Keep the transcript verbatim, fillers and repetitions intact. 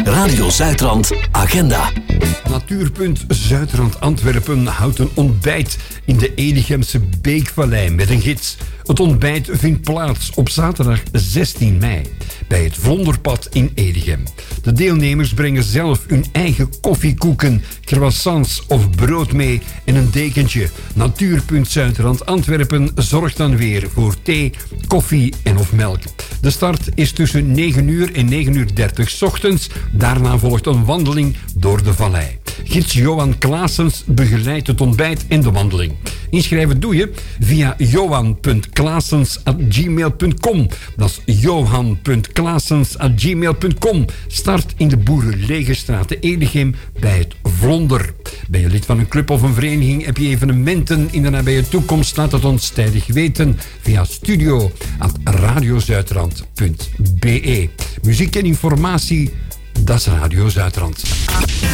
Radio Zuidrand Agenda. Natuurpunt Zuidrand Antwerpen houdt een ontbijt in de Edigemse Beekvallei met een gids. Het ontbijt vindt plaats op zaterdag zestien mei bij het Vlonderpad in Edegem. De deelnemers brengen zelf hun eigen koffiekoeken, croissants of brood mee en een dekentje. Natuurpunt Zuidrand Antwerpen zorgt dan weer voor thee, koffie en of melk. De start is tussen negen uur en negen uur dertig 's ochtends. Daarna volgt een wandeling door de vallei. Gids Johan Klaasens begeleidt het ontbijt en de wandeling. Inschrijven doe je via johan punt klaasens at gmail punt com. Dat is johan punt klaasens at gmail punt com. Start in de Boerenlegerstraat te Edegem bij het Vlonder. Ben je lid van een club of een vereniging? Heb je evenementen in de nabije toekomst? Laat het ons tijdig weten via studio at radiozuidrand punt be. Muziek en informatie, dat is Radio Zuidrand.